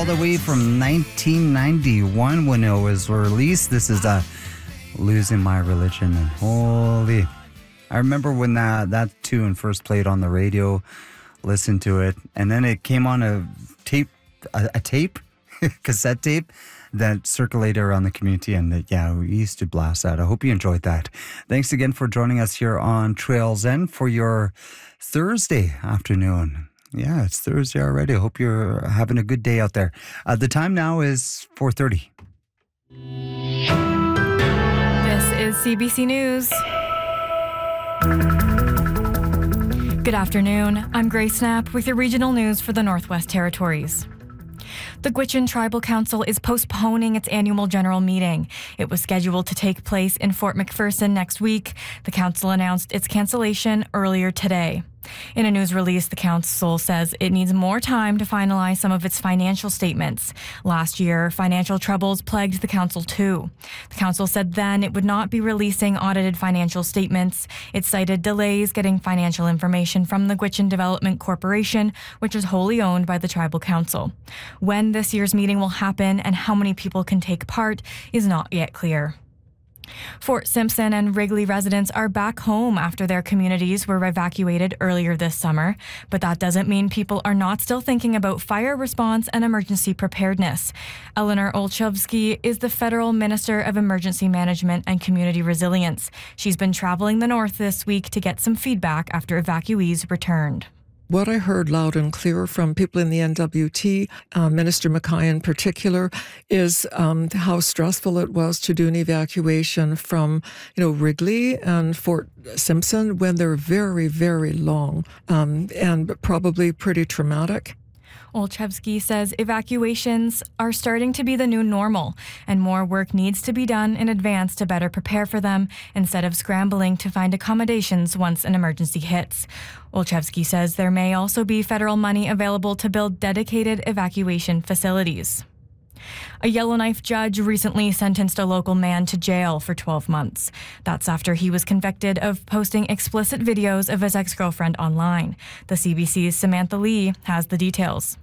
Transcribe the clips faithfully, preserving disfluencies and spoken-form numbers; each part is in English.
all the way from nineteen ninety-one when it was released. This is uh, Losing My Religion. And holy, I remember when that, that tune first played on the radio, listened to it, and then it came on a tape, a, a tape, cassette tape that circulated around the community, and that, yeah, we used to blast that. I hope you enjoyed that. Thanks again for joining us here on Trails End for your Thursday afternoon. Yeah, it's Thursday already. I hope you're having a good day out there. Uh, the time now is four thirty. This is C B C News. Good afternoon. I'm Grace Knapp with your regional news for the Northwest Territories. The Gwich'in Tribal Council is postponing its annual general meeting. It was scheduled to take place in Fort McPherson next week. The council announced its cancellation earlier today. In a news release, the council says it needs more time to finalize some of its financial statements. Last year, financial troubles plagued the council too. The council said then it would not be releasing audited financial statements. It cited delays getting financial information from the Gwich'in Development Corporation, which is wholly owned by the tribal council. When this year's meeting will happen and how many people can take part is not yet clear. Fort Simpson and Wrigley residents are back home after their communities were evacuated earlier this summer, but that doesn't mean people are not still thinking about fire response and emergency preparedness. Eleanor Olchovsky is the Federal Minister of Emergency Management and Community Resilience. She's been traveling the north this week to get some feedback after evacuees returned. What I heard loud and clear from people in the N W T, uh, Minister Mackay in particular, is um, how stressful it was to do an evacuation from, you know, Wrigley and Fort Simpson when they're very, very long um, and probably pretty traumatic. Olchevsky says evacuations are starting to be the new normal, and more work needs to be done in advance to better prepare for them instead of scrambling to find accommodations once an emergency hits. Olchevsky says there may also be federal money available to build dedicated evacuation facilities. A Yellowknife judge recently sentenced a local man to jail for twelve months. That's after he was convicted of posting explicit videos of his ex-girlfriend online. The C B C's Samantha Lee has the details.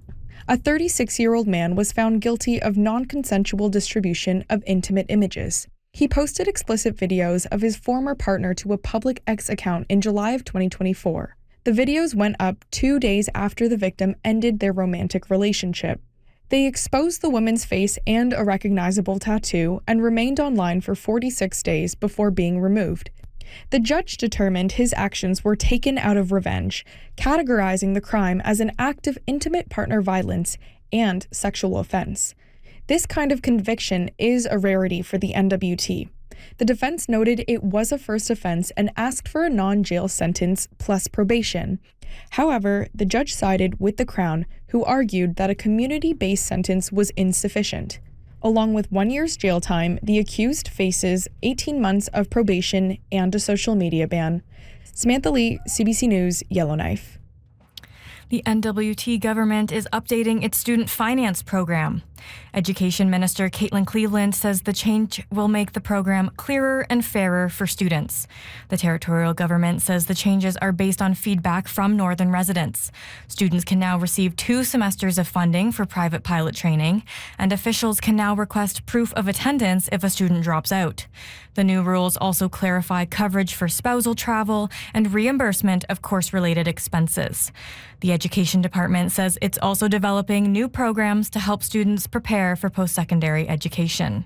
A thirty-six-year-old man was found guilty of non-consensual distribution of intimate images. He posted explicit videos of his former partner to a public X account in July of twenty twenty-four. The videos went up two days after the victim ended their romantic relationship. They exposed the woman's face and a recognizable tattoo and remained online for forty-six days before being removed. The judge determined his actions were taken out of revenge, categorizing the crime as an act of intimate partner violence and sexual offense. This kind of conviction is a rarity for the N W T. The defense noted it was a first offense and asked for a non-jail sentence plus probation. However, the judge sided with the Crown, who argued that a community-based sentence was insufficient. Along with one year's jail time, the accused faces eighteen months of probation and a social media ban. Samantha Lee, C B C News, Yellowknife. The N W T government is updating its student finance program. Education Minister Caitlin Cleveland says the change will make the program clearer and fairer for students. The territorial government says the changes are based on feedback from northern residents. Students can now receive two semesters of funding for private pilot training, and officials can now request proof of attendance if a student drops out. The new rules also clarify coverage for spousal travel and reimbursement of course-related expenses. The Education Department says it's also developing new programs to help students prepare for post-secondary education.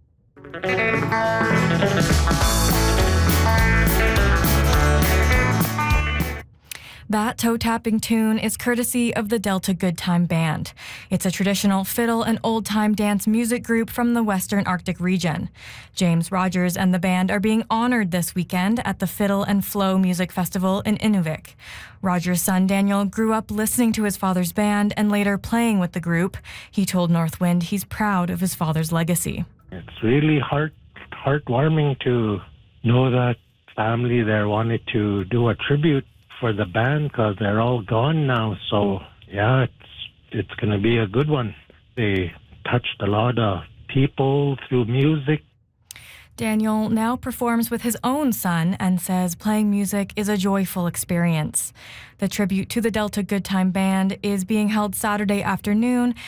That toe-tapping tune is courtesy of the Delta Good Time Band. It's a traditional fiddle and old-time dance music group from the Western Arctic region. James Rogers and the band are being honored this weekend at the Fiddle and Flow Music Festival in Inuvik. Rogers' son Daniel grew up listening to his father's band and later playing with the group. He told Northwind he's proud of his father's legacy. It's really heart heartwarming to know that family there wanted to do a tribute for the band because they're all gone now. So yeah, it's it's going to be a good one. They touched a lot of people through music. Daniel now performs with his own son and says playing music is a joyful experience. The tribute to the Delta Good Time Band is being held Saturday afternoon